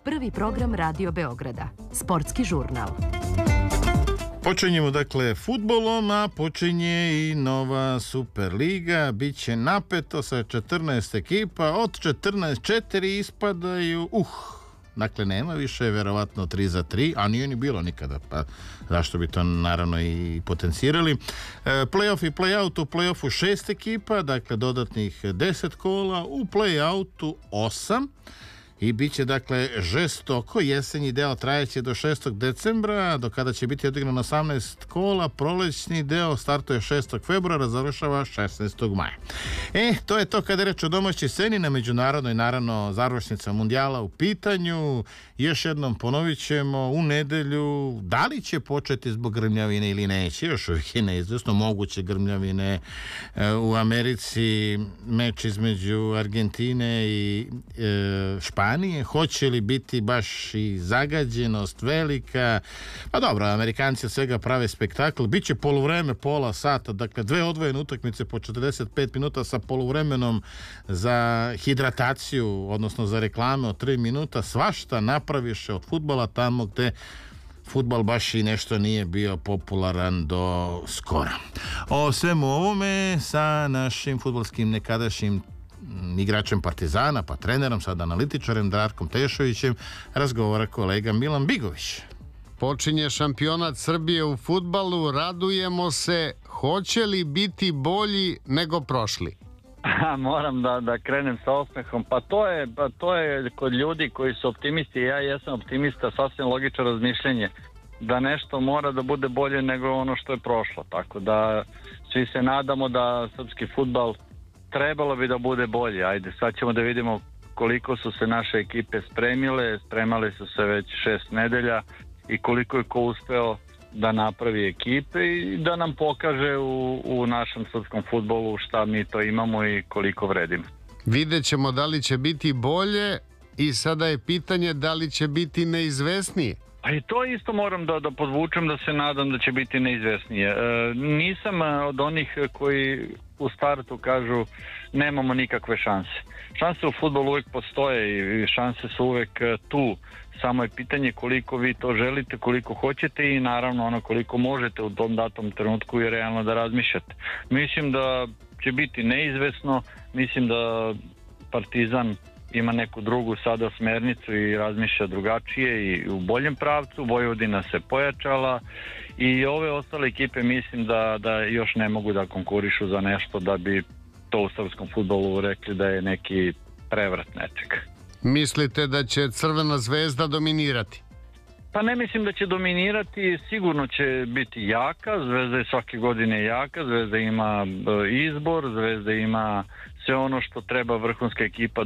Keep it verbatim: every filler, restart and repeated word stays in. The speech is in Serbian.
prvi program Radio Beograda, sportski žurnal. Počinjemo dakle fudbalom, a počinje i nova Superliga. Biće napeto sa četrnaest ekipa, od četrnaest četiri ispadaju, uh, dakle nema više verovatno tri za tri, a nije ni bilo nikada, pa zašto bi to naravno i potencirali. E, play-off i play-out, u play-offu šest ekipa, dakle dodatnih deset kola, u play-outu osam. I bit će dakle žestoko, jesenji deo trajeće do šestog decembra, do kada će biti odigrano osamnaest kola, prolećni deo startuje šestog februara, završava šesnaestog maja. E, to je to kada je reč o domaćoj sceni, na međunarodnoj naravno završnica mundijala u pitanju. Još jednom ponovit ćemo u nedelju, da li će početi zbog grmljavine ili neće, još uvijek je neizvjesno, moguće grmljavine e, u Americi, meč između Argentine i e, Španije, hoće li biti baš i zagađenost velika, pa dobro, Amerikanci od svega prave spektakl, bit će poluvreme pola sata, dakle dve odvojene utakmice po četrdeset pet minuta sa poluvremenom za hidrataciju, odnosno za reklame od tri minuta, svašta napraviše od fudbala tamo gde fudbal baš i nešto nije bio popularan do skora. O svemu ovome sa našim fudbalskim nekadašnjim igračem Partizana, pa trenerom, sad analitičarem Darkom Tešovićem, razgovara kolega Milan Bigović. Počinje šampionat Srbije u fudbalu, radujemo se, hoće li biti bolji nego prošli? Moram da, da krenem sa osmehom, pa to je, pa to je kod ljudi koji su optimisti, ja jesam optimista, sasvim logično razmišljenje da nešto mora da bude bolje nego ono što je prošlo, tako da svi se nadamo da srpski fudbal trebalo bi da bude bolje. Ajde, sad ćemo da vidimo koliko su se naše ekipe spremile, spremale su se već šest nedelja i koliko je ko uspeo da napravi ekipe i da nam pokaže u, u našem srpskom fudbalu šta mi to imamo i koliko vredimo. Vidjet ćemo da li će biti bolje i sada je pitanje da li će biti neizvesnije. Pa i to isto moram da, da podvučem, da se nadam da će biti neizvesnije. E, nisam od onih koji u startu kažu nemamo nikakve šanse. Šanse u fudbalu uvijek postoje i šanse su uvijek tu. Samo je pitanje koliko vi to želite, koliko hoćete i naravno ono koliko možete u tom datom trenutku i realno da razmišljate. Mislim da će biti neizvesno, mislim da Partizan ima neku drugu sada smernicu i razmišlja drugačije i u boljem pravcu. Vojvodina se pojačala i ove ostale ekipe mislim da, da još ne mogu da konkurišu za nešto da bi to u srpskom fudbalu rekli da je neki prevrat nečeg. Mislite da će Crvena zvezda dominirati? Pa ne mislim da će dominirati, sigurno će biti jaka, Zvezda je svake godine jaka, Zvezda ima izbor, Zvezda ima sve ono što treba vrhunska ekipa